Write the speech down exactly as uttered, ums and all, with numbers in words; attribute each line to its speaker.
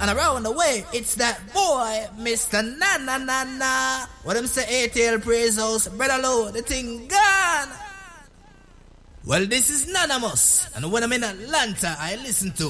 Speaker 1: And around the way, it's that boy, Mister Na Na Na Na. What them say, A T L Praise House, Brother Low, the thing gone. Well, this is Nanamus, and when I'm in Atlanta, I listen to